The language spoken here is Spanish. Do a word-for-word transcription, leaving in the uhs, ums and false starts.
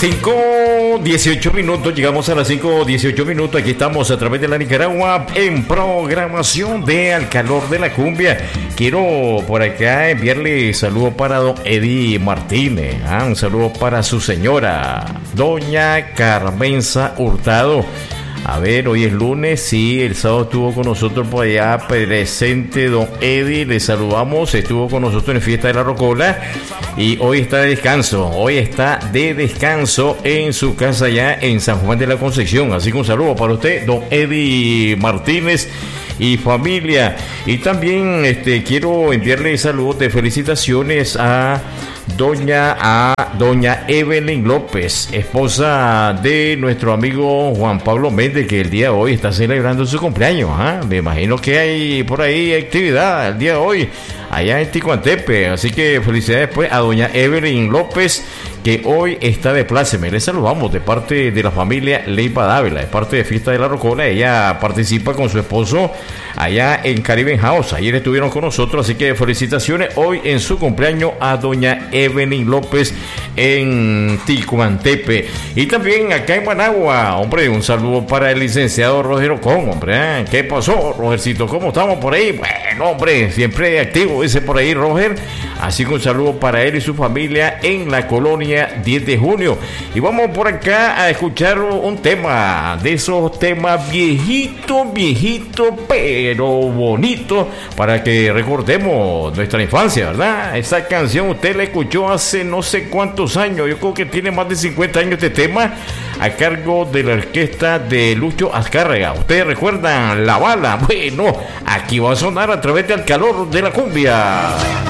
cinco dieciocho minutos, llegamos a las cinco dieciocho minutos. Aquí estamos a través de la Nicaragua en programación de Al Calor de la Cumbia. Quiero por acá enviarle saludo para don Eddie Martínez, ¿ah? Un saludo para su señora, doña Carmenza Hurtado. A ver, hoy es lunes, sí, el sábado estuvo con nosotros por allá presente don Eddie, le saludamos, estuvo con nosotros en Fiesta de la Rocola y hoy está de descanso, hoy está de descanso en su casa allá en San Juan de la Concepción, así que un saludo para usted, don Eddie Martínez y familia. Y también este quiero enviarle saludos de felicitaciones a doña a doña Evelyn López, esposa de nuestro amigo Juan Pablo Méndez, que el día de hoy está celebrando su cumpleaños. ¿eh? Me imagino que hay por ahí actividad el día de hoy allá en Ticuantepe, así que felicidades pues a doña Evelyn López, que hoy está de pláceme. Le saludamos de parte de la familia Leiva Dávila, de parte de Fiesta de la Rocola. Ella participa con su esposo allá en Caribbean House. Ayer estuvieron con nosotros, así que felicitaciones hoy en su cumpleaños a doña Evelyn López en Ticuantepe. Y también acá en Managua, hombre, un saludo para el licenciado Roger Ocon, hombre. ¿eh? ¿Qué pasó, Rogercito? ¿Cómo estamos por ahí? Bueno, hombre, siempre activo, dice por ahí Roger. Así que un saludo para él y su familia en la colonia diez de junio. Y vamos por acá a escuchar un tema de esos temas viejitos, viejitos, pero bonitos, para que recordemos nuestra infancia, ¿verdad? Esa canción usted la escuchó hace no sé cuántos años, yo creo que tiene más de cincuenta años este tema, a cargo de la orquesta de Lucho Azcárraga. ¿Ustedes recuerdan La Bala? Bueno, aquí va a sonar a través del Calor de la Cumbia.